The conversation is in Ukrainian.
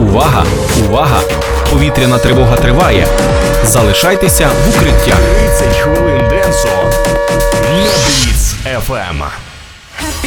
Увага! Увага! Повітряна тривога триває. Залишайтеся в укриттях. 30 хвилин денсу на Blitz FM.